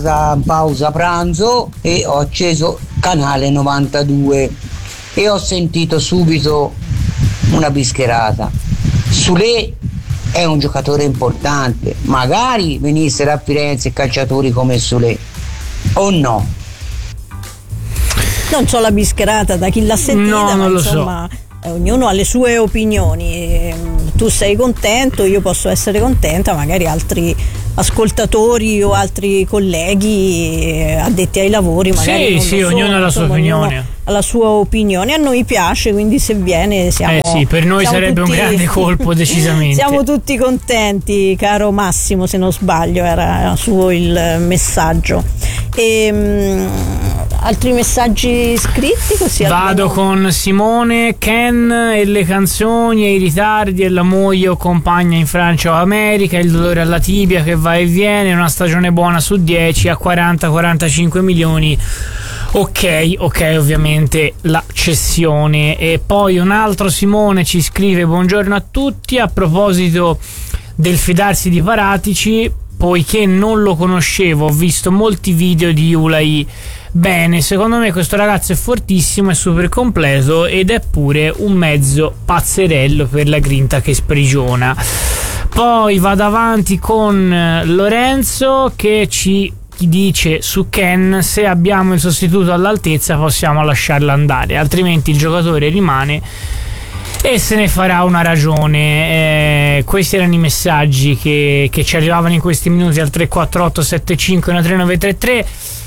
pausa pranzo e ho acceso canale 92 e ho sentito subito una bischerata. Soulé è un giocatore importante, magari venissero a Firenze calciatori come Soulé, o no? Non so la bischerata da chi l'ha sentita, ma insomma ognuno ha le sue opinioni. Tu sei contento, io posso essere contenta, magari altri ascoltatori o altri colleghi addetti ai lavori magari ognuno ha la sua opinione. Ha la sua opinione, a noi piace, quindi se viene siamo per noi sarebbe tutti, un grande colpo decisamente. Siamo tutti contenti, caro Massimo, se non sbaglio era suo il messaggio. Altri messaggi scritti così vado con Simone. Ken e le canzoni e i ritardi e la moglie o compagna in Francia o America, il dolore alla tibia che va e viene, una stagione buona su 10 a 40-45 milioni. Ok, ovviamente la cessione. E poi un altro Simone ci scrive: buongiorno a tutti, a proposito del fidarsi di Paratici, poiché non lo conoscevo, ho visto molti video di Ulai. Bene, secondo me questo ragazzo è fortissimo, è super completo ed è pure un mezzo pazzerello per la grinta che sprigiona. Poi vado avanti con Lorenzo che ci dice su Ken: se abbiamo il sostituto all'altezza possiamo lasciarlo andare, altrimenti il giocatore rimane e se ne farà una ragione. Questi erano i messaggi che ci arrivavano in questi minuti al 348 75 13933.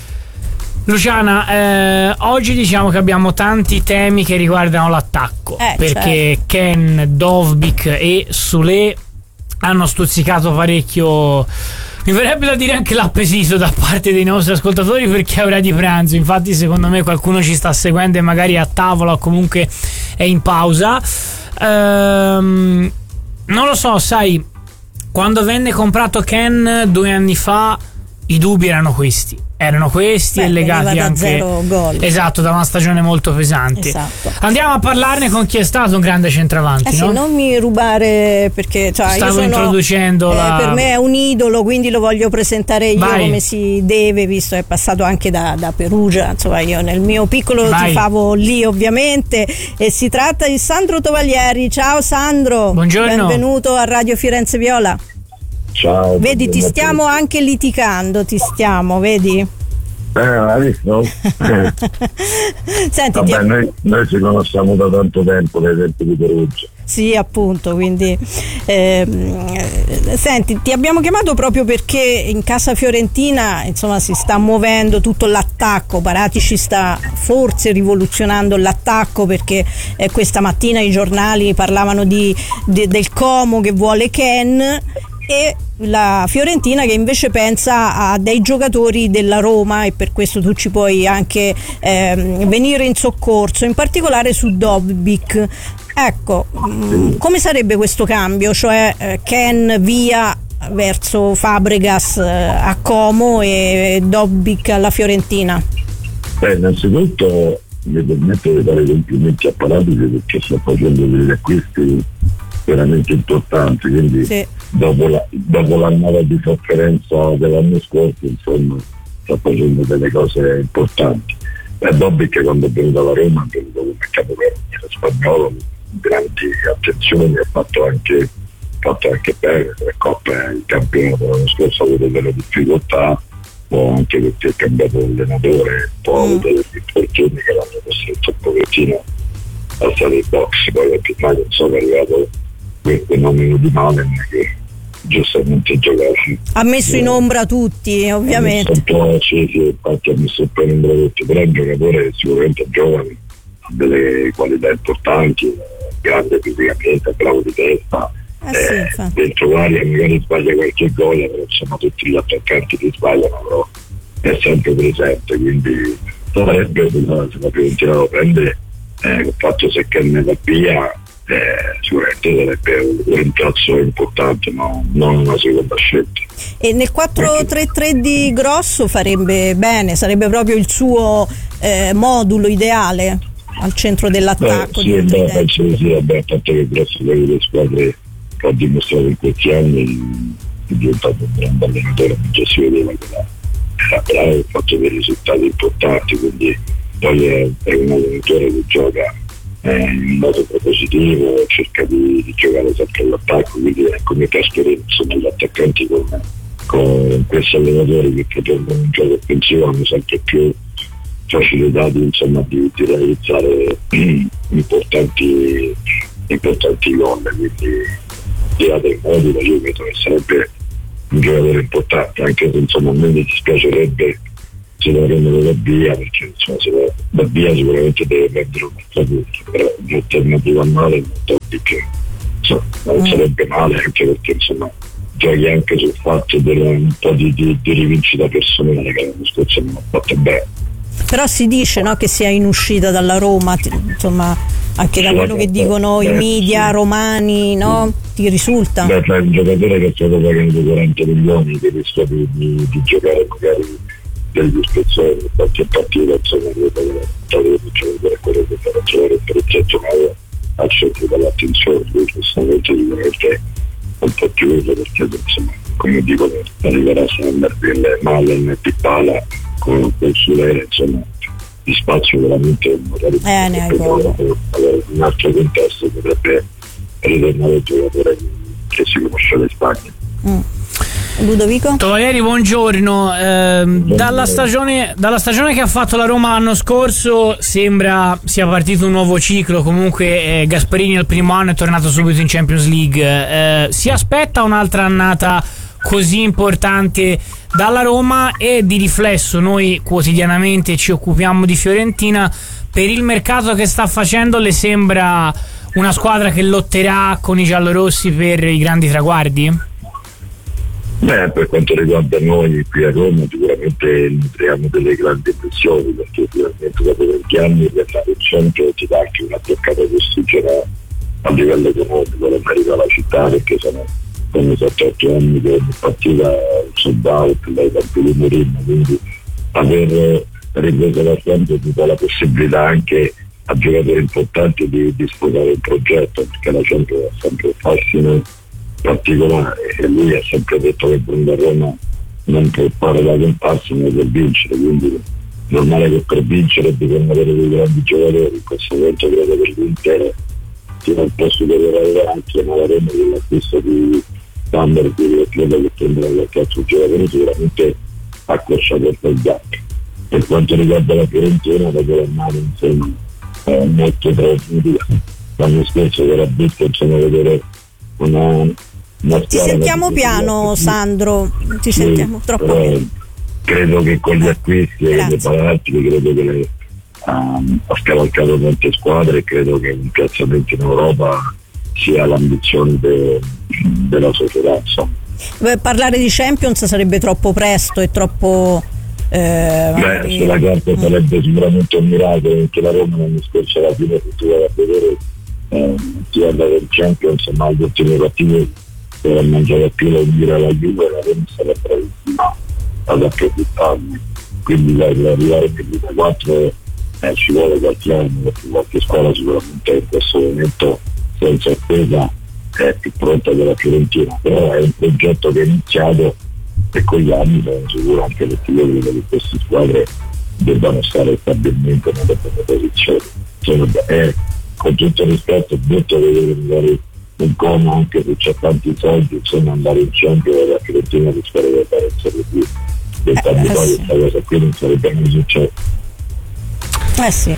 Luciana, oggi diciamo che abbiamo tanti temi che riguardano l'attacco, perché Ken, Dovbyk e Soulé hanno stuzzicato parecchio. Mi verrebbe da dire anche l'appesito da parte dei nostri ascoltatori per chi è ora di pranzo. Infatti secondo me qualcuno ci sta seguendo e magari è a tavola o comunque è in pausa. Non lo so, sai, quando venne comprato Ken 2 anni fa i dubbi erano questi e legati anche 0 gol. Esatto, da una stagione molto pesante. Esatto. Andiamo a parlarne con chi è stato un grande centravanti, no? Sì, non mi rubare, perché stavo introducendo per me è un idolo, quindi lo voglio presentare io come si deve, visto che è passato anche da Perugia. Insomma, io nel mio piccolo tifavo lì ovviamente, e si tratta di Sandro Tovaglieri. Ciao Sandro, buongiorno, benvenuto a Radio Firenze Viola. Ciao. Vedi, ti stiamo anche litigando, vedi? Hai visto? Senti, vabbè, noi ci conosciamo da tanto tempo, dai tempi di Perugia. Sì, appunto, quindi senti, ti abbiamo chiamato proprio perché in casa fiorentina insomma si sta muovendo tutto l'attacco. Paratici sta forse rivoluzionando l'attacco, perché questa mattina i giornali parlavano del Como che vuole Ken, e la Fiorentina che invece pensa a dei giocatori della Roma, e per questo tu ci puoi anche venire in soccorso, in particolare su Dovbyk. Ecco, come sarebbe questo cambio? Cioè Ken via verso Fabregas a Como e Dovbyk alla Fiorentina. Innanzitutto mi permetto di dare complimenti a Paratici perché sta facendo degli acquisti veramente importanti, quindi dopo l'annata di sofferenza dell'anno scorso, insomma, sta facendo delle cose importanti. Dovbyk quando è venuto alla Roma è venuto come capocannoniere spagnolo, grandi attenzioni, ha fatto anche bene le coppe, il campionato l'anno scorso ha avuto delle difficoltà, o anche perché è cambiato l'allenatore, poi ha avuto degli infortuni che l'hanno costretto un pochettino a stare in box. Poi a gennaio insomma è arrivato quel fenomeno di Malen che giustamente giocava. Ha messo in ombra tutti, ovviamente. Infatti ha messo un po' in ombra tutti, però è un giocatore sicuramente giovane, ha delle qualità importanti, grande fisicamente, bravo di testa, dentro l'area magari sbaglia qualche gol, però insomma tutti gli attaccanti che sbagliano, però è sempre presente, quindi sarebbe, se la Fiorentina lo prende, il fatto se che ne va via, sicuramente sarebbe un rimpiazzo importante, ma non una seconda scelta. E nel 4-3-3 di Grosso farebbe bene, sarebbe proprio il suo modulo ideale al centro dell'attacco. Penso di sì, a parte che Grosso è delle squadre che ha dimostrato in questi anni, è diventato un grande allenatore, non già si vedeva era bravo, ha fatto dei risultati importanti, quindi poi è un allenatore che gioca in modo propositivo, cerca di giocare sempre all'attacco, quindi come Gasperini, insomma, gli attaccanti con questi allenatori che propongono un gioco offensivo hanno sempre più facilità di realizzare importanti gol, quindi di là del modulo io credo che sarebbe un giocatore importante, anche se insomma a me mi dispiacerebbe se lo prendono da via, perché insomma se da via sicuramente deve prendere un'alternativa a male, che insomma non sarebbe male, anche perché insomma giochi anche sul fatto di un po' di rivincita personale che l'anno scorso non ha fatto bene. Però si dice, no, che sia in uscita dalla Roma, insomma, anche da quello che dicono i media romani, no? Ti risulta? Beh, c'è un giocatore che è stato pagato 40 milioni che rischia di giocare magari degli ispezioni in qualche partita, insomma, credo che quello che farà giocare per il giocare al centro dell'attenzione, lui giustamente sicuramente un po' chiuso, perché insomma, come dico, arriverà sempre Malen e Pippala con quel Sulere, insomma, di spazio veramente magari in altro contesto potrebbe ritornare il giocatore che si conosce in Spagna. Ludovico? Tovalieri, buongiorno. Dalla stagione che ha fatto la Roma l'anno scorso sembra sia partito un nuovo ciclo. Comunque Gasperini al primo anno è tornato subito in Champions League. Si aspetta un'altra annata così importante dalla Roma, e di riflesso noi quotidianamente ci occupiamo di Fiorentina. Per il mercato che sta facendo, le sembra una squadra che lotterà con i giallorossi per i grandi traguardi? Beh, per quanto riguarda noi qui a Roma sicuramente nutriamo delle grandi impressioni, perché finalmente dopo 20 anni per fare il centro ti dà anche una toccata di ossigeno a livello economico, lo merita la città, perché sono 7-8 anni che ogni partita sold out dai campi di Mourinho, quindi aver ripreso la Champions ti dà la possibilità anche a giocatori importanti di sfogare il progetto, perché la Champions è sempre un fascino particolare e lui ha sempre detto che a Roma non può fare la comparsa ma per vincere, quindi normale che per vincere bisogna avere dei grandi giocatori. In questo momento credo che l'Inter sia un po' superiore anche, ma la Roma dell'acquisto di Standard, che credo che prenderà qualche altro giocatore, sicuramente ha accorciato il gap. Per quanto riguarda la Fiorentina, la Fiorentina insomma è molto trasmissiva. L'anno scorso era visto insomma vedere una ti sentiamo piano, Sandro, ti sentiamo troppo piano. Credo che con gli acquisti e le palazzi credo che ha scavalcato tante squadre, e credo che un piazzamento in Europa sia l'ambizione della società, insomma. Parlare di Champions sarebbe troppo presto e troppo se la carta sarebbe sicuramente un miracolo, perché la Roma l'anno scorso alla fine, se tu vai a vedere si è andato in Champions, ma agli ultimi partiti per mangiare più la Mira la Juve, la Roma sarà bravissima ad approfittarne, quindi per arrivare nel 2004 ci vuole qualche anno, perché qualche squadra sicuramente in questo momento senza attesa è più pronta della Fiorentina, però è un progetto che è iniziato e con gli anni sono sicuro anche che che queste squadre debbano stare stabilmente nelle prime posizioni. Con tutto il rispetto, detto che deve andare un Como, anche se c'è tanti soldi, insomma andare in Champions e la Fiorentina rispetto di fare in Serie B. Vent'anni poi questa cosa qui non sarebbe mai successo. Sì.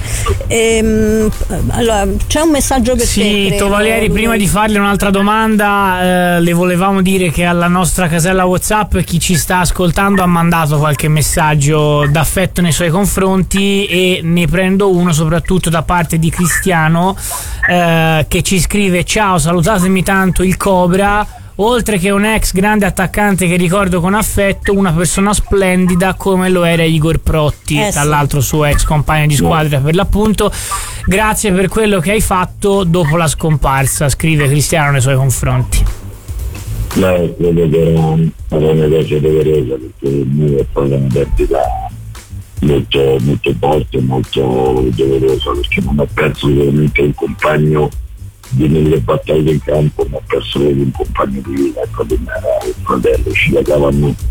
Allora, c'è un messaggio per te. Sì, Tovalieri, prima di farle un'altra domanda, le volevamo dire che alla nostra casella WhatsApp chi ci sta ascoltando ha mandato qualche messaggio d'affetto nei suoi confronti, e ne prendo uno soprattutto da parte di Cristiano, che ci scrive: ciao, salutatemi tanto il Cobra. Oltre che un ex grande attaccante che ricordo con affetto, una persona splendida come lo era Igor Protti, tra l'altro suo ex compagno di squadra per l'appunto. Grazie per quello che hai fatto dopo la scomparsa, scrive Cristiano nei suoi confronti. Credo che era una cosa doverosa, perché noi è stata una perdita molto, molto forte, molto dolorosa, perché non ha perso veramente un compagno di nelle battaglie in campo, ma ha perso un compagno di vita, come era il fratello, ci legavano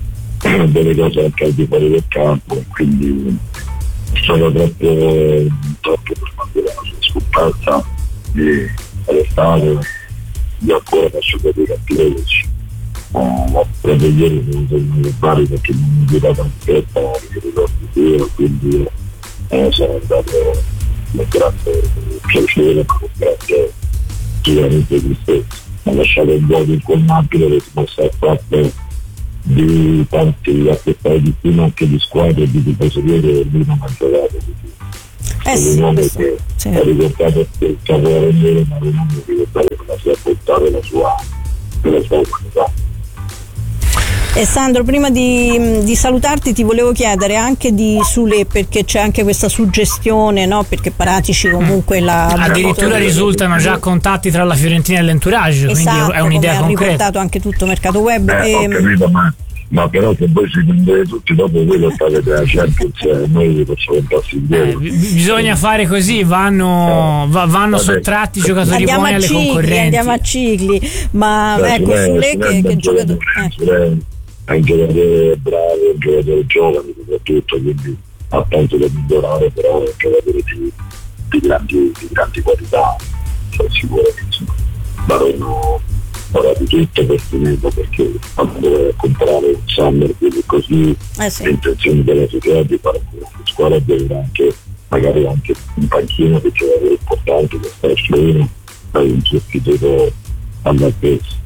delle cose anche al di fuori del campo, quindi sono troppo per mandare la sua scomparsa di l'estate. Io ancora faccio vedere cattiveroci, proprio ieri sono venuto vari perché non mi girava in fretta, mi ricordo io, quindi sono andato con grande piacere, con grande sicuramente tristezza. Mi ha lasciato un vuoto incolmabile le smorse fatte di tanti aspettati di prima, anche di squadre e di tifoserie che lui non ha giocato. Un uomo che ha ricordato il capolavoro, ma non ha ricordato la sua bontà e la sua umanità. E Sandro, prima di salutarti ti volevo chiedere anche di Sule, perché c'è anche questa suggestione, no? Perché Paratici comunque addirittura risultano già contatti tra la Fiorentina e l'Entourage, esatto, quindi è un'idea concreta. Ha riportato anche tutto Mercato Web. Ho capito, ma però se voi ci prendete tutti dopo quello state della Champions, noi vi facciamo un passo indietro. Bisogna fare così, vanno sottratti i giocatori buoni alle concorrenti. Andiamo a cicli, ma ecco Sule che giocatore è un giocatore bravo, un giocatore giovane soprattutto, quindi ha tanto da migliorare, però è un giocatore di grandi qualità, sono sicuro che farà di tutto per finirlo, perché quando vai a comprare un Summer così le intenzioni della società di fare una squadra deve anche magari anche un panchino di giocatori importanti che sta escludendo dai un sostituto all'altezza.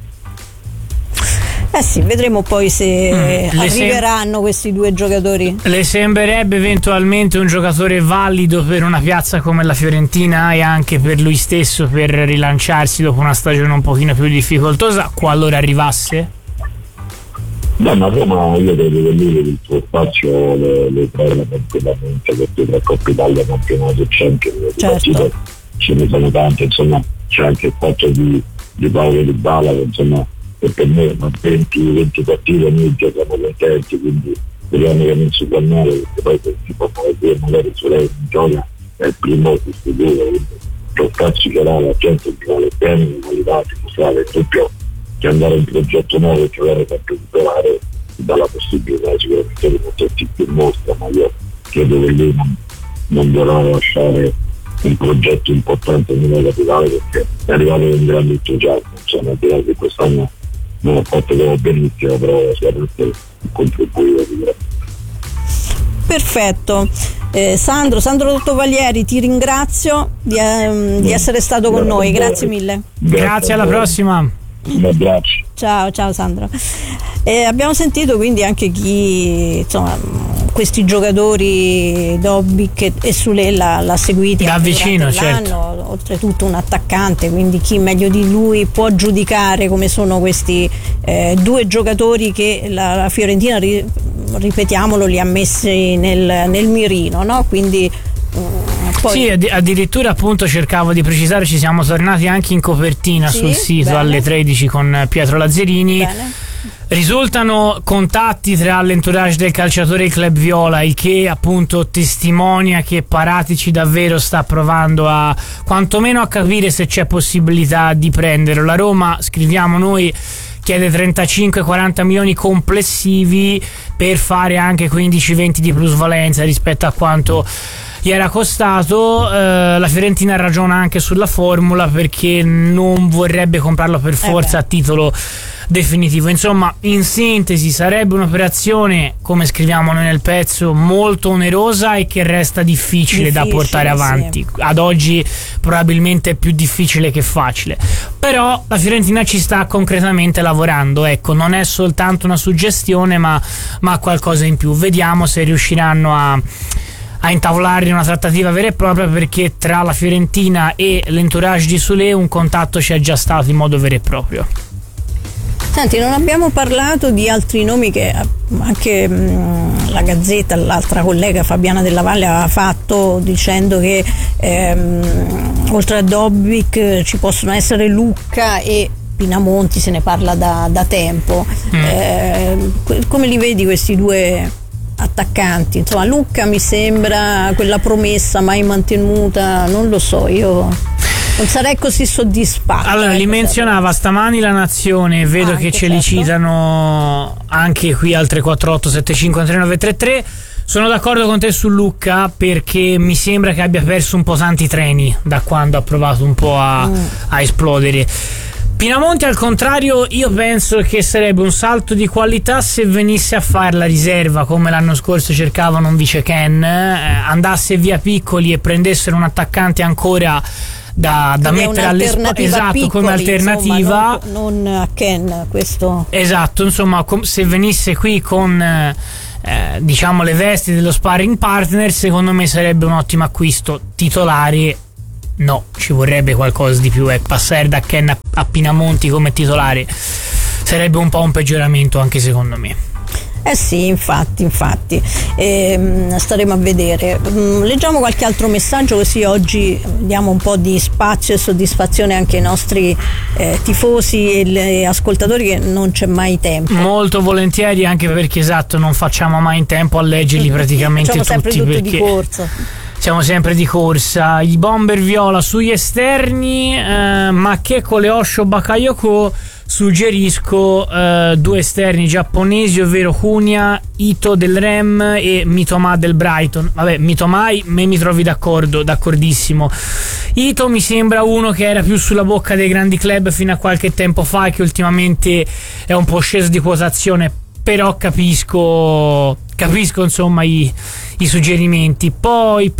Sì, vedremo poi se arriveranno questi due giocatori. Le sembrerebbe eventualmente un giocatore valido per una piazza come la Fiorentina e anche per lui stesso per rilanciarsi dopo una stagione un pochino più difficoltosa, qualora arrivasse? Ma Roma, io credo che lui il suo spazio le trova tranquillamente, perché tra Coppa Italia, campionato e Champions, certo, ce ne sono tante, insomma c'è anche il fatto di Paolo Di Bala che insomma, e per me 20 partite noi già siamo contenti, quindi vediamo che non si può andare, perché poi si può dire magari su lei non gioca, è il primo sostituto, quindi lo spazio che la gente che vuole bene, le qualità, si può fare il dubbio che andare in progetto nuovo e giocare sempre titolare dà la possibilità sicuramente di mettersi più in mostra, ma io credo che lui non dovrà lasciare un progetto importante nella capitale, perché è arrivato in grande entusiasmo, insomma, al di là di quest'anno non ho fatto come benissimo, però sicuramente contribuire sicuramente. Perfetto. Sandro Dottovalieri, ti ringrazio di essere stato con noi, grazie mille. Grazie, alla prossima. Un abbraccio. Ciao Sandro. Abbiamo sentito quindi anche chi, insomma, questi giocatori Dobbik e Sule l'ha seguiti da vicino, certo. Oltretutto un attaccante, quindi chi meglio di lui può giudicare come sono questi due giocatori che la Fiorentina, ripetiamolo, li ha messi nel mirino, no? Quindi poi... Sì, addirittura appunto cercavo di precisare, ci siamo tornati anche in copertina sul sito, bene, alle 13 con Pietro Lazzarini. Bene. Risultano contatti tra l'entourage del calciatore e il club viola, il che appunto testimonia che Paratici davvero sta provando a quantomeno a capire se c'è possibilità di prenderlo. La Roma, scriviamo noi, chiede 35-40 milioni complessivi per fare anche 15-20 di plusvalenza rispetto a quanto gli era costato. La Fiorentina ragiona anche sulla formula, perché non vorrebbe comprarlo per forza a titolo definitivo. Insomma, in sintesi sarebbe un'operazione, come scriviamo noi nel pezzo, molto onerosa e che resta difficile da portare avanti. Sì. Ad oggi probabilmente è più difficile che facile, però la Fiorentina ci sta concretamente lavorando, ecco, non è soltanto una suggestione ma qualcosa in più. Vediamo se riusciranno a intavolare una trattativa vera e propria, perché tra la Fiorentina e l'entourage di Sule un contatto c'è già stato in modo vero e proprio. Senti, non abbiamo parlato di altri nomi che anche la Gazzetta, l'altra collega Fabiana Della Valle, aveva fatto, dicendo che oltre a Dobbik ci possono essere Lucca e Pinamonti, se ne parla da tempo. Come li vedi questi due attaccanti? Insomma, Lucca mi sembra quella promessa mai mantenuta, non lo so, io Non sarei così soddisfatto. Allora, li menzionava stamani La Nazione, vedo che ce li citano anche qui al 348 75 3933. Sono d'accordo con te su Lucca, perché mi sembra che abbia perso un po' tanti treni da quando ha provato un po' a esplodere. Pinamonti, al contrario, io penso che sarebbe un salto di qualità se venisse a fare la riserva, come l'anno scorso cercavano un vice Ken, andasse via Piccoli e prendessero un attaccante ancora da mettere esatto, Piccoli, come alternativa, insomma, non a Ken, questo. Esatto, insomma, se venisse qui con diciamo le vesti dello sparring partner, secondo me sarebbe un ottimo acquisto. Titolare no, ci vorrebbe qualcosa di più, passare da Ken a Pinamonti come titolare sarebbe un po' un peggioramento anche secondo me. Sì, infatti staremo a vedere. Leggiamo qualche altro messaggio, così oggi diamo un po' di spazio e soddisfazione anche ai nostri tifosi e ascoltatori, che non c'è mai tempo. Molto volentieri, anche perché esatto, non facciamo mai in tempo a leggerli praticamente tutti, sempre tutto perché di corsa. Siamo sempre di corsa. I bomber viola sugli esterni, ma che con le Osho Bakayoko suggerisco 2 esterni giapponesi, ovvero Cunha, Ito del Rem e Mitoma del Brighton. Vabbè, Mitomai me mi trovi d'accordissimo. Ito mi sembra uno che era più sulla bocca dei grandi club fino a qualche tempo fa e che ultimamente è un po' sceso di quotazione, però capisco insomma i suggerimenti. Poi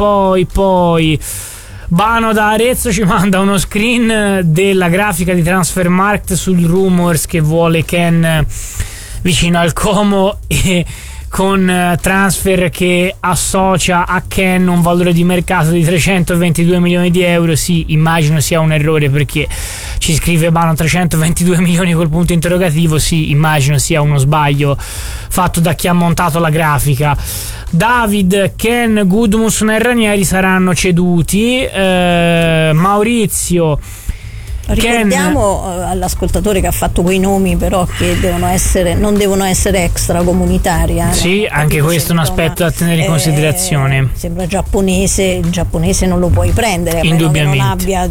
Bano da Arezzo ci manda uno screen della grafica di Transfermarkt sul Rumors che vuole Ken vicino al Como, e con Transfer che associa a Ken un valore di mercato di 322 milioni di euro. Sì, immagino sia un errore, perché ci scrive Bano 322 milioni col punto interrogativo. Sì, immagino sia uno sbaglio fatto da chi ha montato la grafica. David, Ken, Gudmundsson e Ranieri saranno ceduti. Maurizio, ricordiamo all'ascoltatore che ha fatto quei nomi, però, che non devono essere extracomunitari. Sì, anche questo è un aspetto da tenere in considerazione. Sembra giapponese, il giapponese non lo puoi prendere a meno che non abbia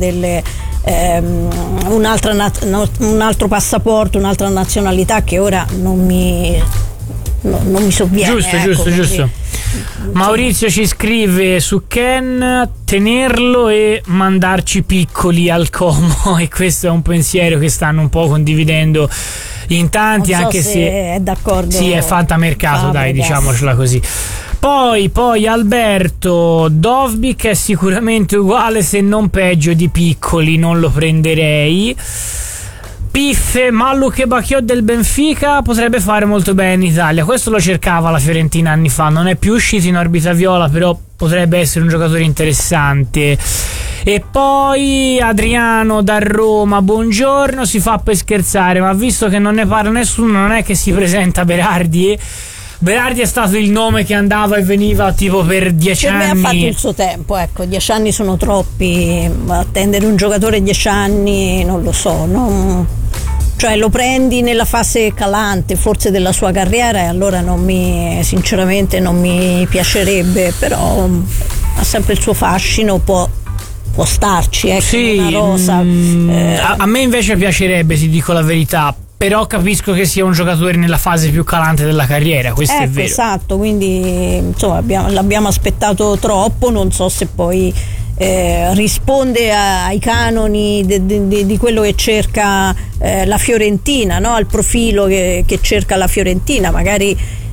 un altro passaporto, un'altra nazionalità che ora non mi sovviene. Giusto. Maurizio ci scrive su Ken: tenerlo e mandarci Piccoli al Como, e questo è un pensiero che stanno un po' condividendo in tanti, non so anche se è d'accordo. Sì, è fantamercato, dai, diciamocela così. Poi Alberto, Dovbyk è sicuramente uguale se non peggio di Piccoli, non lo prenderei. Piffe, Maluk e Bacchiot del Benfica potrebbe fare molto bene in Italia. Questo lo cercava la Fiorentina anni fa, non è più uscito in orbita viola, però potrebbe essere un giocatore interessante. E poi Adriano da Roma, buongiorno, si fa per scherzare, ma visto che non ne parla nessuno, non è che si presenta Berardi? Berardi è stato il nome che andava e veniva tipo per 10 anni. Per me ha fatto il suo tempo, 10 anni sono troppi, attendere un giocatore 10 anni non lo so, cioè lo prendi nella fase calante forse della sua carriera, e allora sinceramente non mi piacerebbe, però ha sempre il suo fascino, può starci, sì, una rosa. A me invece piacerebbe, ti dico la verità, però capisco che sia un giocatore nella fase più calante della carriera, questo è vero. Esatto, quindi insomma l'abbiamo aspettato troppo, non so se poi risponde ai canoni di quello che cerca la Fiorentina, no? Al profilo che cerca la Fiorentina, magari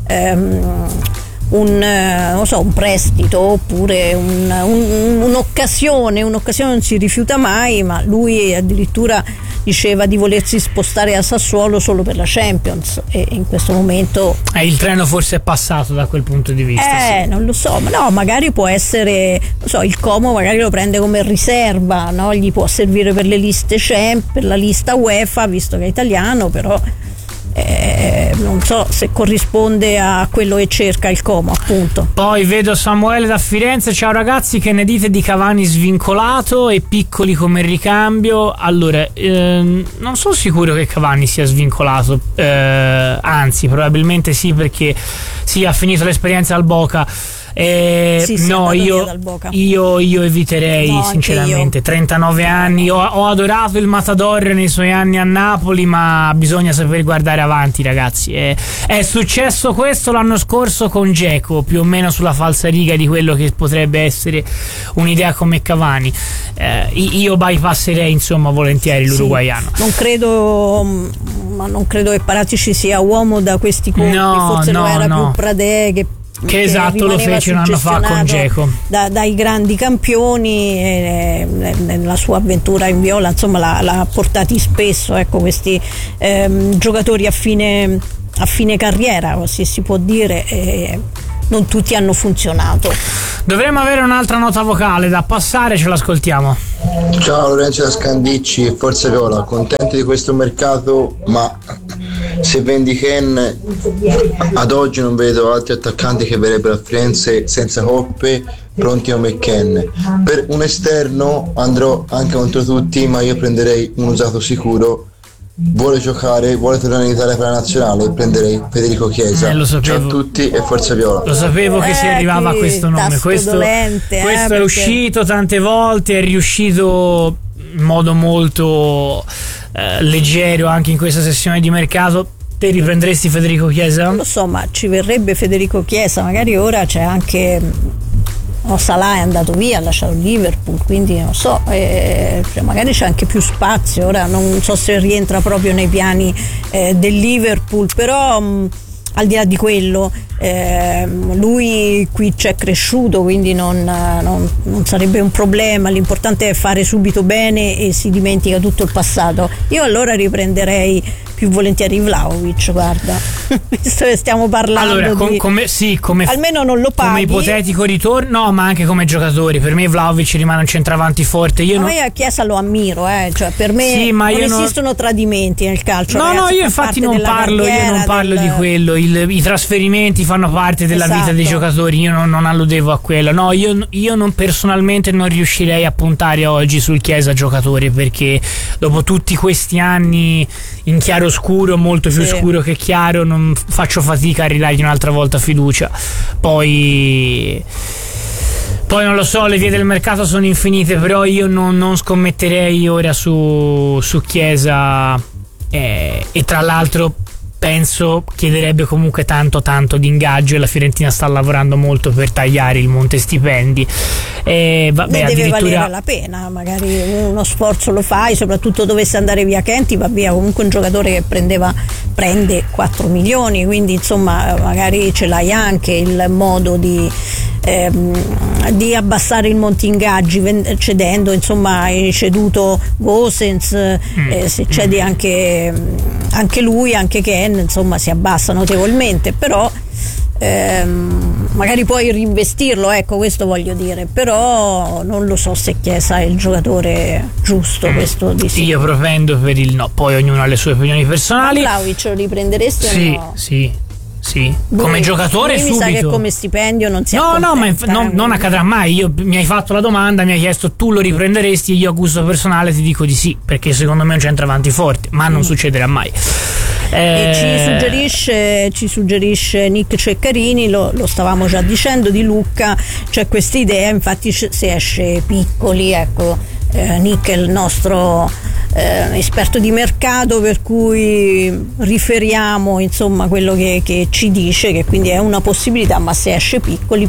un prestito, oppure un'occasione non si rifiuta mai, ma lui addirittura diceva di volersi spostare a Sassuolo solo per la Champions, e in questo momento il treno forse è passato da quel punto di vista. Sì. Non lo so, ma no, magari può essere, il Como magari lo prende come riserva, no? Gli può servire per le liste per la lista UEFA, visto che è italiano, però non so se corrisponde a quello che cerca il Como, appunto. Poi vedo Samuele da Firenze: ciao ragazzi, che ne dite di Cavani svincolato e Piccoli come ricambio? Allora, non sono sicuro che Cavani sia svincolato, anzi probabilmente sì, perché sì, ha finito l'esperienza al Boca. No, io eviterei, sinceramente. 39 anni, ho adorato il Matador nei suoi anni a Napoli, ma bisogna saper guardare avanti, ragazzi. È successo questo l'anno scorso con Dzeko, più o meno sulla falsariga di quello che potrebbe essere un'idea come Cavani. Io bypasserei, insomma, volentieri l'uruguaiano. Non credo che Paratici sia uomo da questi conti, forse lo era più Pradè che esatto, lo fece un anno fa con Dzeko dai grandi campioni, nella sua avventura in viola, insomma, l'ha portati spesso, ecco, questi giocatori a fine carriera, così si può dire, non tutti hanno funzionato. Dovremmo avere un'altra nota vocale da passare, ce l'ascoltiamo. Ciao, Lorenzo da Scandicci, Forza Viola, contenti di questo mercato, ma se vendi Ken, ad oggi non vedo altri attaccanti che verrebbero a Firenze senza coppe pronti come Ken. Per un esterno andrò anche contro tutti, ma io prenderei un usato sicuro. Vuole giocare, vuole tornare in Italia per la nazionale, prenderei Federico Chiesa. Ciao a tutti e Forza Viola. Lo sapevo che si arrivava a questo nome. Questo è uscito tante volte, è riuscito in modo molto leggero anche in questa sessione di mercato. Te riprenderesti Federico Chiesa? Non lo so, ma ci verrebbe Federico Chiesa, magari ora c'è anche Salah è andato via, ha lasciato il Liverpool, quindi non so, magari c'è anche più spazio. Ora non so se rientra proprio nei piani del Liverpool, però al di là di quello, lui qui c'è cresciuto, quindi non sarebbe un problema. L'importante è fare subito bene e si dimentica tutto il passato. Io allora riprenderei più volentieri Vlahovic, guarda, visto che stiamo parlando allora, come almeno non lo paghi, come ipotetico ritorno, no, ma anche come giocatori. Per me Vlahovic rimane un centravanti forte. Io a Chiesa lo ammiro, cioè per me non esistono tradimenti nel calcio. No, io infatti non parlo di quello. I trasferimenti fanno parte della vita dei giocatori. Io non alludevo a quello. No, io non, personalmente non riuscirei a puntare oggi sul Chiesa giocatore, perché dopo tutti questi anni in chiaro scuro, molto più scuro che chiaro, non faccio fatica a ridargli un'altra volta fiducia. Poi non lo so, le vie del mercato sono infinite, però io non scommetterei ora su Chiesa, e tra l'altro penso chiederebbe comunque tanto di ingaggio, e la Fiorentina sta lavorando molto per tagliare il monte stipendi. Deve valere la pena, magari uno sforzo lo fai, soprattutto dovesse andare via Kenty, va via comunque un giocatore che prende 4 milioni, quindi insomma magari ce l'hai anche il modo di abbassare il monte ingaggi cedendo, insomma hai ceduto Gosens, se cedi anche lui, anche Ken, insomma si abbassa notevolmente, però magari puoi reinvestirlo, ecco, questo voglio dire, però non lo so se Chiesa è il giocatore giusto, questo di sì. Io propendo per il no, poi ognuno ha le sue opinioni personali. Vlahovic lo riprenderesti o no? Sì, come giocatore subito. Mi sa che come stipendio non si non accadrà mai. Mi hai fatto la domanda, mi hai chiesto tu lo riprenderesti, e io a gusto personale ti dico di sì, perché secondo me è un centravanti forte, ma non succederà mai. E ci suggerisce Nick Ceccarini, lo stavamo già dicendo di Lucca, c'è questa idea, infatti se esce Piccoli, ecco, Nick è il nostro esperto di mercato, per cui riferiamo insomma quello che ci dice, che quindi è una possibilità, ma se esce Piccoli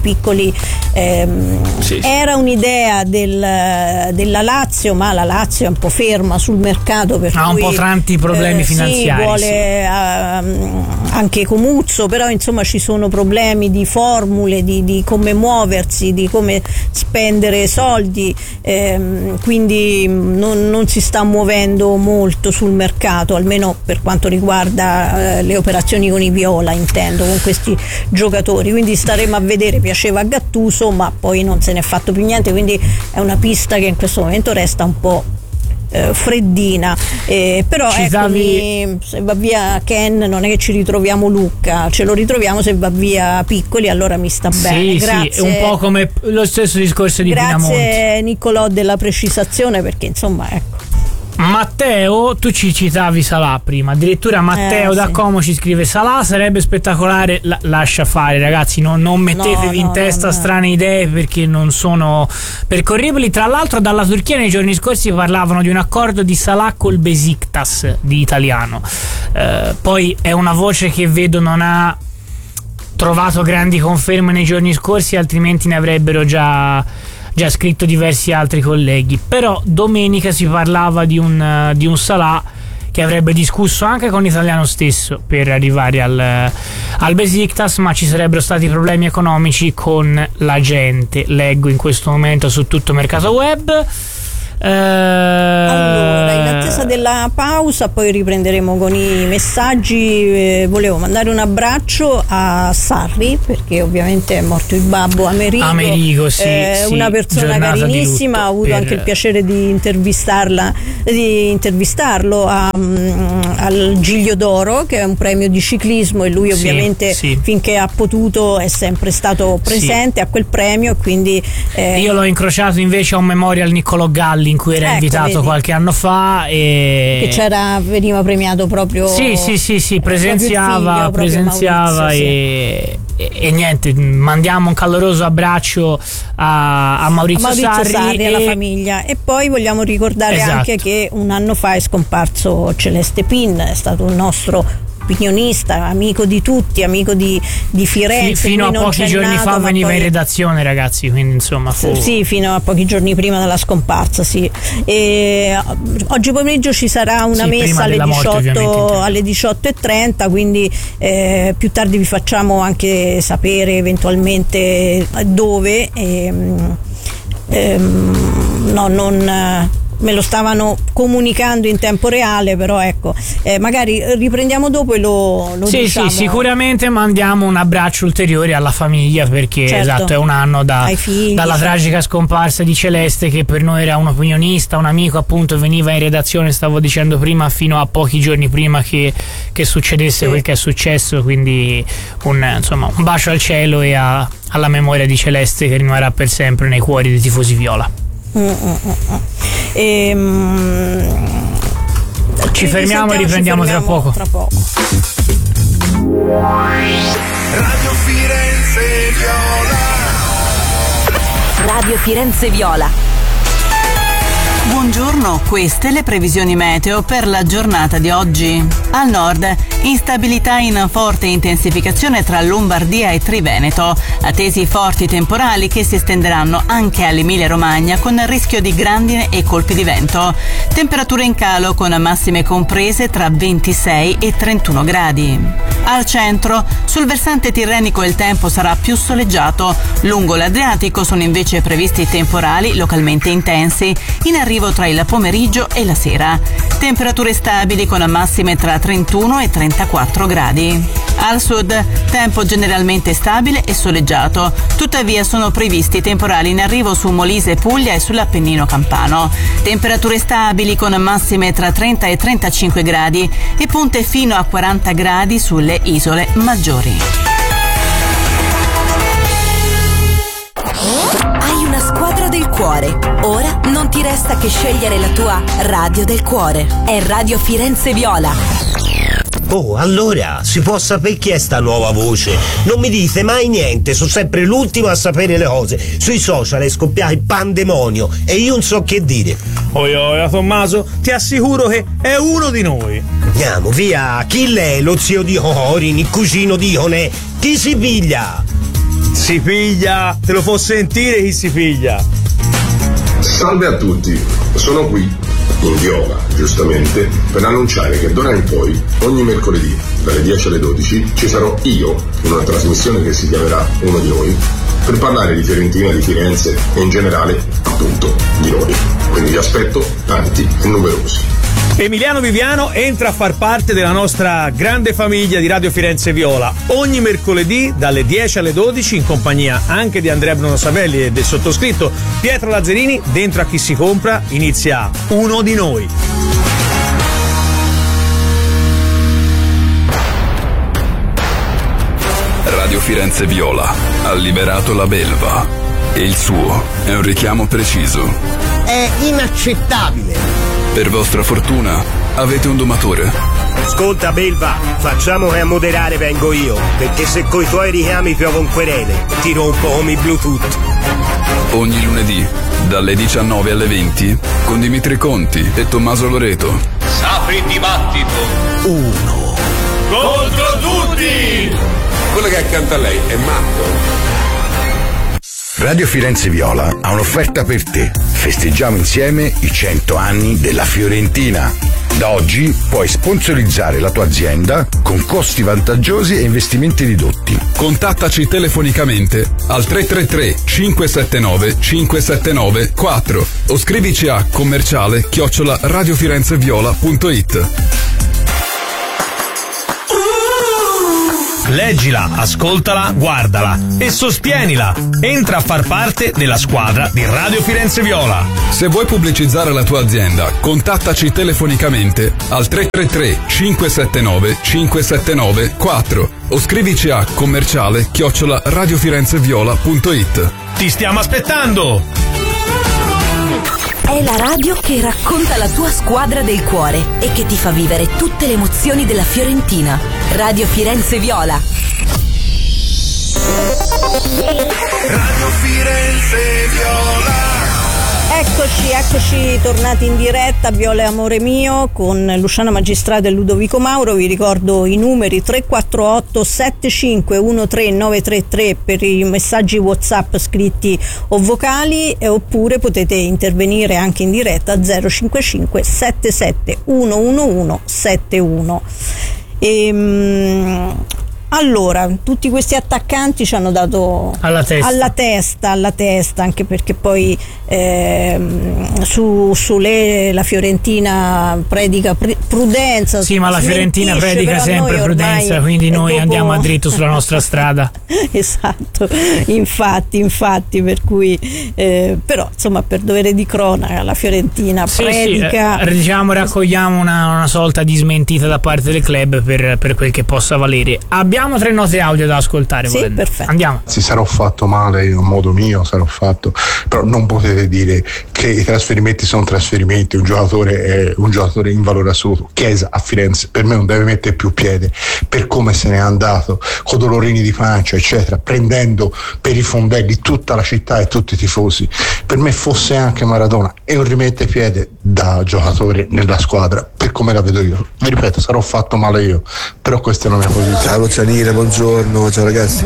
era un'idea della Lazio, ma la Lazio è un po' ferma sul mercato, per ha cui, un po' tanti problemi finanziari, vuole anche Comuzzo, però insomma ci sono problemi di formule, di come muoversi, di come spendere soldi, quindi non si sta muovendo molto sul mercato, almeno per quanto riguarda le operazioni con i Viola, intendo, con questi giocatori, quindi staremo a vedere. Piaceva a Gattuso, ma poi non se ne è fatto più niente, quindi è una pista che in questo momento resta un po' freddina, però eccomi, se va via Ken non è che ci ritroviamo Lucca, ce lo ritroviamo se va via Piccoli, allora mi sta bene. Grazie, è un po' come lo stesso discorso di Pinamonti. Grazie Niccolò della precisazione, perché insomma ecco, Matteo, tu ci citavi Salah prima, addirittura Matteo da Como ci scrive: Salah sarebbe spettacolare. Lascia fare, ragazzi, non mettetevi in testa strane idee, perché non sono percorribili. Tra l'altro dalla Turchia nei giorni scorsi parlavano di un accordo di Salah col Besiktas di italiano, poi è una voce che vedo non ha trovato grandi conferme nei giorni scorsi, altrimenti ne avrebbero già scritto diversi altri colleghi. Però domenica si parlava di un Salah che avrebbe discusso anche con l'italiano stesso per arrivare al Besiktas, ma ci sarebbero stati problemi economici con la gente, leggo in questo momento su tutto Mercato Web. Allora, in attesa della pausa poi riprenderemo con i messaggi. Volevo mandare un abbraccio a Sarri, perché ovviamente è morto il babbo Amerigo, sì, una persona carinissima. Ho avuto anche il piacere di intervistarlo al Giglio d'Oro, che è un premio di ciclismo, e lui ovviamente finché ha potuto è sempre stato presente a quel premio, quindi io l'ho incrociato invece a un Memorial Niccolò Galli in cui era invitato qualche anno fa, e che veniva premiato proprio presenziava Maurizio, e niente, mandiamo un caloroso abbraccio a Maurizio Sarri e alla famiglia. E poi vogliamo ricordare anche che un anno fa è scomparso Celeste Pin, è stato un nostro opinionista, amico di tutti, amico di Firenze. Fino a pochi giorni fa veniva in redazione, ragazzi, quindi insomma fino a pochi giorni prima della scomparsa. E oggi pomeriggio ci sarà una messa alle 18:30, quindi più tardi vi facciamo anche sapere eventualmente dove. Me lo stavano comunicando in tempo reale, però ecco, magari riprendiamo dopo e lo diciamo. Sì, sicuramente mandiamo un abbraccio ulteriore alla famiglia, perché è un anno dalla tragica scomparsa di Celeste, che per noi era un opinionista, un amico, appunto, veniva in redazione, stavo dicendo prima, fino a pochi giorni prima che succedesse quel che è successo, quindi un bacio al cielo e alla memoria di Celeste, che rimarrà per sempre nei cuori dei tifosi viola. Ci fermiamo e riprendiamo tra poco. Radio Firenze Viola. Radio Firenze Viola. Buongiorno, queste le previsioni meteo per la giornata di oggi. Al nord, instabilità in forte intensificazione tra Lombardia e Triveneto, attesi forti temporali che si estenderanno anche all'Emilia Romagna, con rischio di grandine e colpi di vento. Temperature in calo con massime comprese tra 26 e 31 gradi. Al centro, sul versante tirrenico il tempo sarà più soleggiato. Lungo l'Adriatico sono invece previsti temporali localmente intensi, in arrivo tra il pomeriggio e la sera. Temperature stabili con massime tra 31 e 34 gradi. Al sud, tempo generalmente stabile e soleggiato. Tuttavia sono previsti temporali in arrivo su Molise, Puglia e sull'Appennino campano. Temperature stabili con massime tra 30 e 35 gradi e punte fino a 40 gradi sulle isole maggiori. Hai una squadra del cuore. Ora non ti resta che scegliere la tua radio del cuore. È Radio Firenze Viola. Oh, allora, si può sapere chi è sta nuova voce? Non mi dite mai niente, sono sempre l'ultimo a sapere le cose. Sui social è scoppiato il pandemonio e io non so che dire. Oia, Tommaso, ti assicuro che è uno di noi. Andiamo, via, chi l'è? Lo zio di Orin, il cugino di Onè? Chi si piglia? Si piglia, te lo può sentire chi si piglia. Salve a tutti, sono qui, in Viola, giustamente, per annunciare che d'ora in poi, ogni mercoledì, dalle 10 alle 12, ci sarò io, in una trasmissione che si chiamerà Uno di Noi, per parlare di Fiorentina, di Firenze e in generale, appunto, di noi. Quindi vi aspetto tanti e numerosi. Emiliano Viviano entra a far parte della nostra grande famiglia di Radio Firenze Viola ogni mercoledì dalle 10 alle 12 in compagnia anche di Andrea Bruno Savelli e del sottoscritto Pietro Lazzarini. Dentro a Chi si compra inizia Uno di Noi. Radio Firenze Viola ha liberato la belva e il suo è un richiamo preciso. È inaccettabile Per vostra fortuna avete un domatore. Ascolta Belva, facciamo che a moderare vengo io, perché se coi tuoi richiami piovo un querele, ti rompo come i Bluetooth. Ogni lunedì, dalle 19 alle 20, con Dimitri Conti e Tommaso Loreto. Sapri il dibattito. 1 contro tutti. Quello che è accanto a lei è matto. Radio Firenze Viola ha un'offerta per te. Festeggiamo insieme i 100 anni della Fiorentina. Da oggi puoi sponsorizzare la tua azienda con costi vantaggiosi e investimenti ridotti. Contattaci telefonicamente al 333 579 579 4 o scrivici a commerciale@radiofirenzeviola.it. Leggila, ascoltala, guardala e sostienila. Entra a far parte della squadra di Radio Firenze Viola. Se vuoi pubblicizzare la tua azienda, contattaci telefonicamente al 333 579 579 4 o scrivici a commerciale@radiofirenzeviola.it. Ti stiamo aspettando! È la radio che racconta la tua squadra del cuore e che ti fa vivere tutte le emozioni della Fiorentina. Radio Firenze Viola. Radio Firenze Viola. Eccoci tornati in diretta, Viola e Amore Mio, con Luciana Magistrato e Ludovico Mauro. Vi ricordo i numeri 348 75 13933 per i messaggi WhatsApp scritti o vocali, oppure potete intervenire anche in diretta a 055 77 111 71. Allora, tutti questi attaccanti ci hanno dato alla testa, anche perché poi su lei la Fiorentina predica prudenza. Sì, ma la Fiorentina predica sempre prudenza, quindi noi andiamo a dritto sulla nostra strada. Esatto, infatti, per cui però insomma, per dovere di cronaca la Fiorentina predica. Sì, diciamo, raccogliamo una sorta di smentita da parte del club per quel che possa valere. Abbiamo 3 note audio da ascoltare. Sì, perfetto. Andiamo. Si sarò fatto male io, a modo mio sarò fatto, però non potete dire che i trasferimenti sono trasferimenti, un giocatore è un giocatore in valore assoluto. Chiesa a Firenze per me non deve mettere più piede per come se n'è andato, con dolorini di pancia eccetera, prendendo per i fondelli tutta la città e tutti i tifosi. Per me fosse anche Maradona e un rimette piede da giocatore nella squadra per come la vedo io. Vi ripeto, sarò fatto male io, però questa è la mia posizione. Ciao Cianile, buongiorno, ciao ragazzi.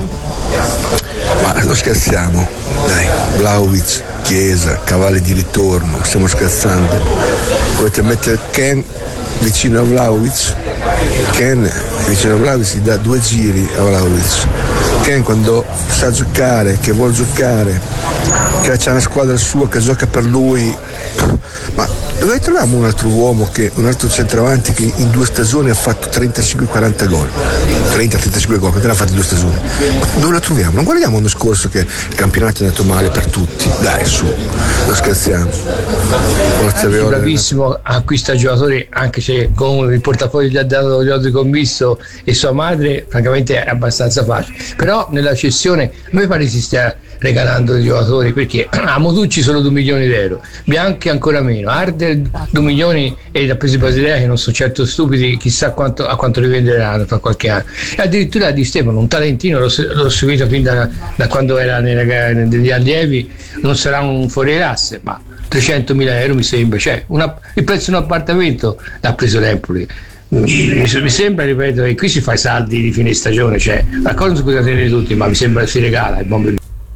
Ma non scherziamo, dai, Vlahovic, Chiesa, cavalli di ritorno, stiamo scherzando. Volete mettere Ken vicino a Vlahovic? Ken vicino a Vlahovic si dà 2 giri a Vlahovic. Ken quando sa giocare, che vuol giocare, che c'è una squadra sua che gioca per lui, ma dove troviamo un altro uomo, un altro centravanti che in 2 stagioni ha fatto 35-40 gol? 30-35 gol, perché ne ha fatti 2 stagioni? Dove lo troviamo? Non guardiamo l'anno scorso che il campionato è andato male per tutti, dai su, non scherziamo. Forza Viola. Bravissimo, acquista giocatori, anche se con il portafoglio gli ha dato Giorgio Commisso e sua madre, francamente è abbastanza facile, però nella cessione a me pare si stia regalando i giocatori, perché a Motucci sono 2 milioni di euro, Bianchi ancora meno, Arder 2 milioni e l'ha preso Basilea, che non sono certo stupidi, chissà a quanto li venderanno tra qualche anno. E addirittura Di Stefano, un talentino, l'ho seguito fin da quando era negli allievi, non sarà un fuorilasse, ma 300.000 euro mi sembra, cioè il prezzo di un appartamento l'ha preso l'Empoli. Mi sembra, ripeto, che qui si fa i saldi di fine stagione, cioè la cosa non si può tenere tutti, ma mi sembra che si regala il buon.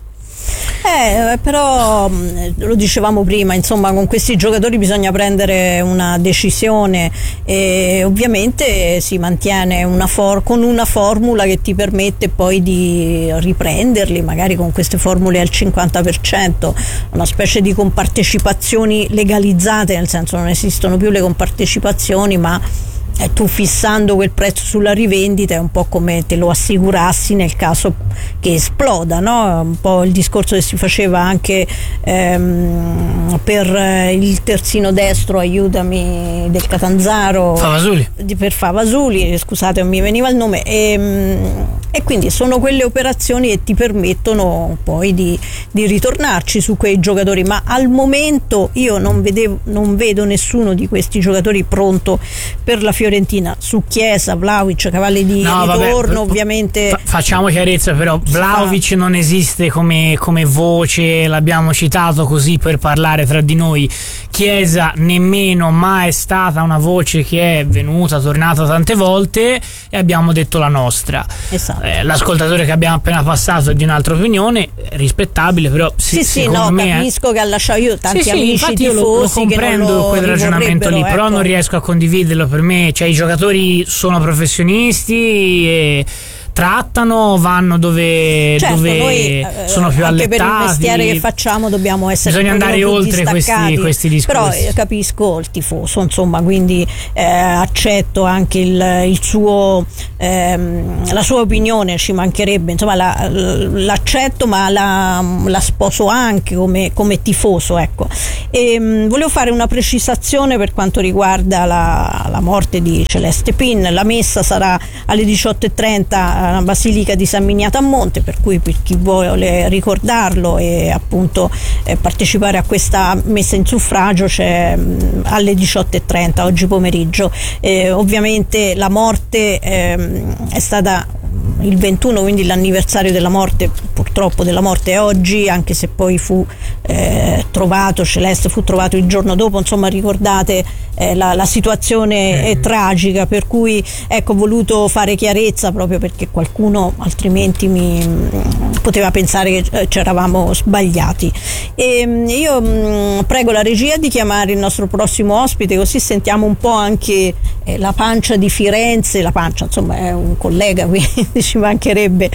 Però lo dicevamo prima, insomma, con questi giocatori bisogna prendere una decisione e ovviamente si mantiene con una formula che ti permette poi di riprenderli, magari con queste formule al 50%, una specie di compartecipazioni legalizzate, nel senso non esistono più le compartecipazioni, ma tu fissando quel prezzo sulla rivendita è un po' come te lo assicurassi nel caso che esploda, no? Un po' il discorso che si faceva anche per il terzino destro, aiutami, del Catanzaro, Favasuli. Per Favasuli, scusate non mi veniva il nome, e quindi sono quelle operazioni che ti permettono poi di ritornarci su quei giocatori, ma al momento io non vedo nessuno di questi giocatori pronto per la Fiorentina. Su Chiesa, Vlahovic, cavalli di ritorno, ovviamente facciamo chiarezza, però Vlahovic non esiste come voce, l'abbiamo citato così per parlare tra di noi. Chiesa nemmeno, ma è stata una voce che è venuta, tornata tante volte, e abbiamo detto la nostra. Esatto. L'ascoltatore che abbiamo appena passato è di un'altra opinione, rispettabile, però capisco che ha lasciato, io tanti amici tifosi, io lo comprendo quel ragionamento lì, però non riesco a condividerlo. Per me, cioè, i giocatori sono professionisti e trattano, vanno dove noi, sono più anche allettati. Per il mestiere che facciamo dobbiamo essere, bisogna andare oltre questi discorsi. Però capisco il tifoso, insomma, quindi accetto anche il suo la sua opinione, ci mancherebbe, insomma, l'accetto, ma la sposo anche come tifoso, ecco. E volevo fare una precisazione per quanto riguarda la morte di Celeste Pin. La messa sarà alle 18:30 alla Basilica di San Miniato a Monte, per cui per chi vuole ricordarlo e appunto partecipare a questa messa in suffragio c'è alle 18:30 oggi pomeriggio. Ovviamente la morte è stata il 21, quindi l'anniversario della morte, purtroppo della morte è oggi, anche se poi fu trovato, Celeste fu trovato il giorno dopo, insomma ricordate la situazione è tragica, per cui ecco, ho voluto fare chiarezza proprio perché qualcuno altrimenti poteva pensare che ci eravamo sbagliati. E io prego la regia di chiamare il nostro prossimo ospite, così sentiamo un po' anche la pancia di Firenze, la pancia insomma è un collega, quindi ci mancherebbe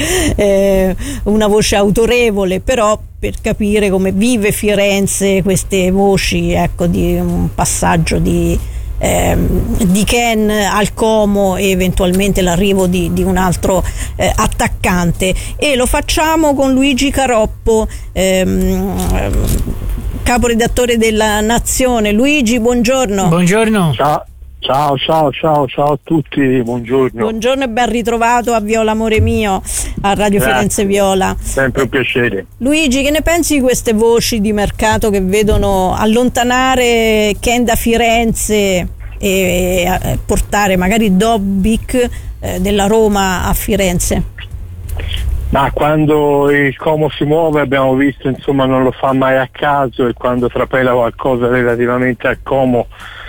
una voce autorevole, però per capire come vive Firenze queste voci, ecco, di un passaggio di Ken al Como e eventualmente l'arrivo di un altro attaccante, e lo facciamo con Luigi Caroppo, caporedattore della Nazione. Luigi, buongiorno. Buongiorno. Ciao a tutti, buongiorno. Buongiorno e ben ritrovato a Viola Amore Mio, a Radio Firenze Viola. Sempre un piacere. Luigi, che ne pensi di queste voci di mercato che vedono allontanare Ken da Firenze e portare magari Dobbik della Roma a Firenze? Ma quando il Como si muove, abbiamo visto, insomma, non lo fa mai a caso, e quando trapela qualcosa relativamente al Como,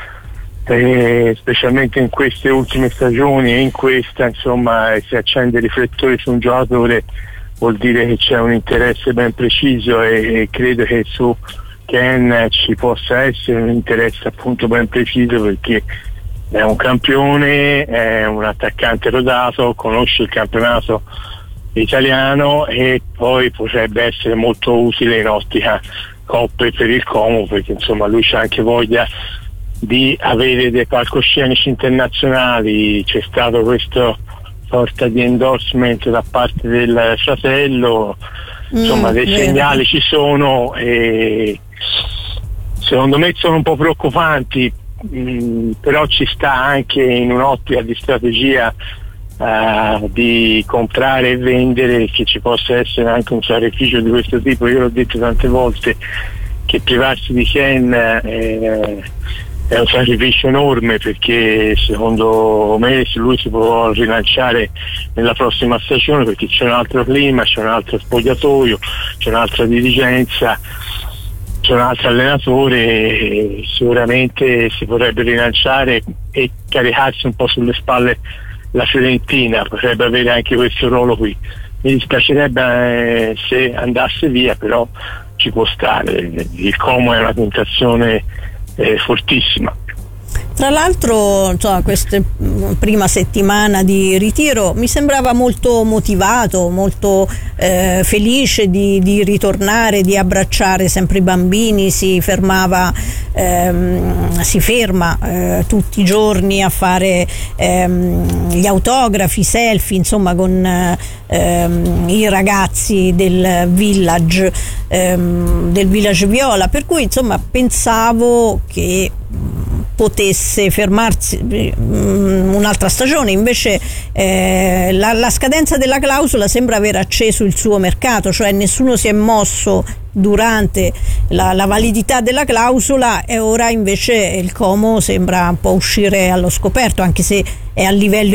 specialmente in queste ultime stagioni e in questa, insomma, si accende i riflettori su un giocatore, vuol dire che c'è un interesse ben preciso, e credo che su Ken ci possa essere un interesse appunto ben preciso, perché è un campione, è un attaccante rodato, conosce il campionato italiano e poi potrebbe essere molto utile in ottica coppe per il Como, perché insomma lui c'ha anche voglia di avere dei palcoscenici internazionali. C'è stato questo sorta di endorsement da parte del fratello, insomma dei segnali ci sono, e secondo me sono un po' preoccupanti, però ci sta anche in un'ottica di strategia di comprare e vendere, che ci possa essere anche un sacrificio di questo tipo. Io l'ho detto tante volte che privarsi di Ken è un sacrificio enorme, perché secondo me lui si può rilanciare nella prossima stagione, perché c'è un altro clima, c'è un altro spogliatoio, c'è un'altra dirigenza, c'è un altro allenatore, e sicuramente si potrebbe rilanciare e caricarsi un po' sulle spalle la Fiorentina, potrebbe avere anche questo ruolo qui. Mi dispiacerebbe se andasse via, però ci può stare, il Como è una tentazione fortissima. Tra l'altro, questa prima settimana di ritiro mi sembrava molto motivato, molto felice di ritornare, di abbracciare sempre i bambini, si ferma tutti i giorni a fare gli autografi, selfie, insomma, con i ragazzi del village Viola, per cui insomma pensavo che potesse fermarsi un'altra stagione. Invece la scadenza della clausola sembra aver acceso il suo mercato, cioè nessuno si è mosso durante la validità della clausola, e ora invece il Como sembra un po' uscire allo scoperto, anche se è a livello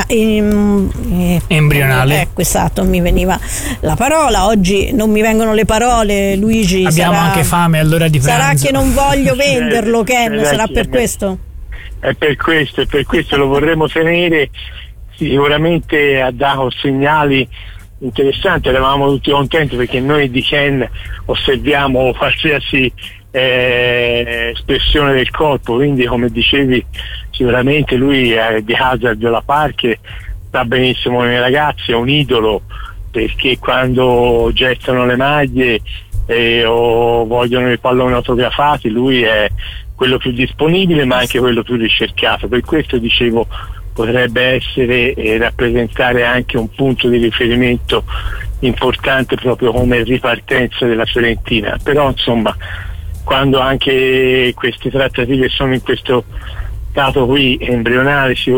embrionale. Ecco, esatto, mi veniva la parola, oggi non mi vengono le parole, Luigi. Abbiamo anche fame all'ora di pranzo. Sarà che non voglio venderlo, Ken, sarà per questo? È per questo lo vorremmo tenere. Sicuramente ha dato segnali interessanti, eravamo tutti contenti perché noi di Ken osserviamo qualsiasi espressione del corpo, quindi come dicevi sicuramente lui è di Hazard della Park, sta benissimo nei ragazzi, è un idolo, perché quando gettano le maglie o vogliono i palloni autografati lui è quello più disponibile ma anche quello più ricercato. Per questo dicevo potrebbe essere e rappresentare anche un punto di riferimento importante proprio come ripartenza della Fiorentina. Però insomma, quando anche queste trattative sono in questo stato qui embrionale,